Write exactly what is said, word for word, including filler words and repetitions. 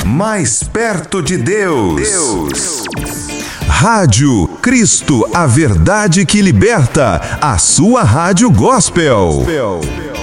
mais perto de Deus. Deus. Rádio Cristo, a verdade que liberta, a sua rádio gospel.